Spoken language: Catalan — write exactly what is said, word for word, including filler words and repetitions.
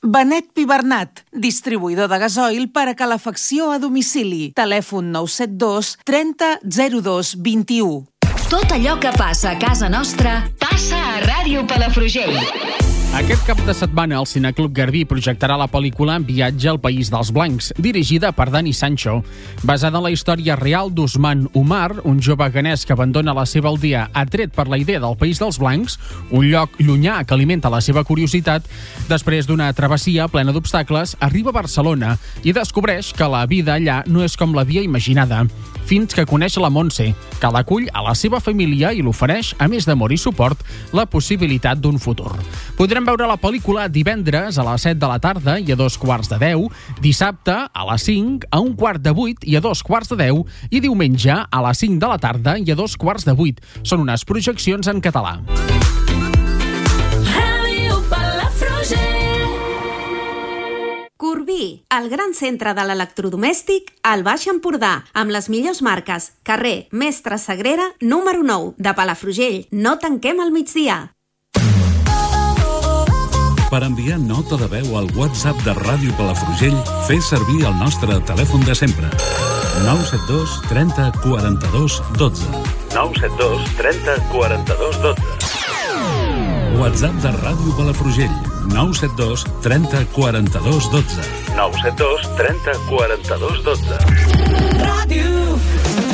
Benet Pi Bernat, distribuïdor de gasoil per a calefacció a domicili. Telèfon nou set dos trenta zero dos vint u. Tot allò que passa a casa nostra passa a Ràdio Palafrugell. Aquest cap de setmana el Cineclub Garbí projectarà la pel·lícula Viatge al País dels Blancs, dirigida per Dani Sancho. Basada en la història real d'Usman Umar, un jove ghanès que abandona la seva aldia atret per la idea del País dels Blancs, un lloc llunyà que alimenta la seva curiositat, després d'una travessia plena d'obstacles, arriba a Barcelona i descobreix que la vida allà no és com l'havia imaginada, fins que coneix la Montse, que l'acull a la seva família i l'ofereix, a més d'amor i suport, la possibilitat d'un futur. Podrem veure la pel·lícula divendres a les set de la tarda i a dos quarts de deu, dissabte a les cinc, a un quart de vuit i a dos quarts de deu i diumenge a les cinc de la tarda i a dos quarts de vuit. Són unes projeccions en català. Corbí, el gran centre de l'electrodomèstic al Baix Empordà, amb les millors marques. Carrer Mestre Sagrera, número nou, de Palafrugell. No tanquem al migdia. Per enviar nota de veu al WhatsApp de Ràdio Palafrugell, fes servir el nostre telèfon de sempre. nou set dos trenta quaranta-dos dotze. nou set dos trenta quaranta-dos dotze. WhatsApp de Ràdio Palafrugell, nou set dos trenta quaranta-dos dotze. nou set dos trenta quaranta-dos dotze. Ràdio